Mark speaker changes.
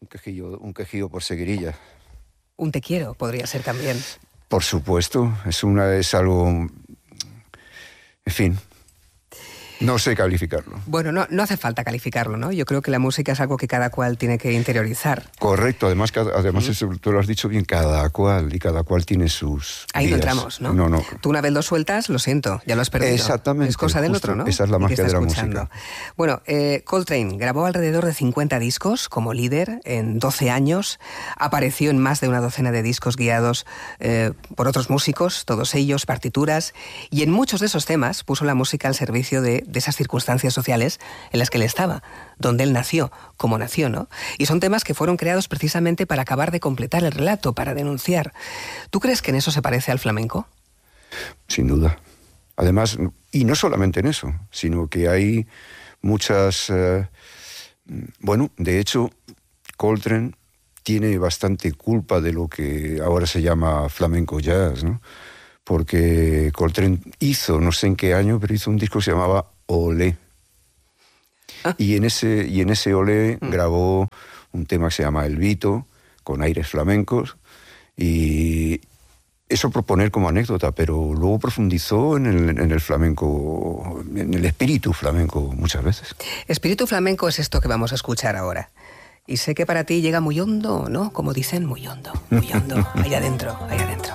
Speaker 1: Un quejido por seguirilla.
Speaker 2: Un te quiero podría ser también.
Speaker 1: Por supuesto, es algo... En fin, no sé calificarlo.
Speaker 2: Bueno, no hace falta calificarlo, ¿no? Yo creo que la música es algo que cada cual tiene que interiorizar.
Speaker 1: Correcto, además eso, tú lo has dicho bien, cada cual tiene sus
Speaker 2: Ahí no
Speaker 1: días.
Speaker 2: entramos, ¿no?
Speaker 1: No.
Speaker 2: Tú una vez lo sueltas, lo siento, ya lo has perdido.
Speaker 1: Exactamente.
Speaker 2: Es cosa del otro, ¿no?
Speaker 1: Esa es la magia de la música.
Speaker 2: Bueno, Coltrane grabó alrededor de 50 discos como líder en 12 años. Apareció en más de una docena de discos guiados por otros músicos, todos ellos partituras. Y en muchos de esos temas puso la música al servicio de esas circunstancias sociales en las que él estaba, donde él nació, como nació, ¿no? Y son temas que fueron creados precisamente para acabar de completar el relato, para denunciar. ¿Tú crees que en eso se parece al flamenco?
Speaker 1: Sin duda. Además, y no solamente en eso, sino que hay muchas... de hecho, Coltrane tiene bastante culpa de lo que ahora se llama flamenco jazz, ¿no? Porque Coltrane hizo, no sé en qué año, pero hizo un disco que se llamaba Olé. Y en ese Olé grabó un tema que se llama El Vito, con aires flamencos, y eso por poner como anécdota, pero luego profundizó en el flamenco, en el espíritu flamenco muchas veces.
Speaker 2: Espíritu flamenco es esto que vamos a escuchar ahora. Y sé que para ti llega muy hondo, ¿no? Como dicen, muy hondo, allá adentro, allá adentro.